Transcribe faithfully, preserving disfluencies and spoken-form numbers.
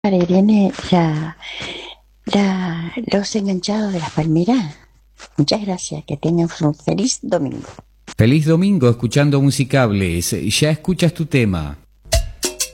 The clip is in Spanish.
Vale, viene la, la, los enganchados de las palmeras. Muchas gracias, que tengan un feliz domingo. Feliz domingo escuchando Musicables. Ya escuchas tu tema.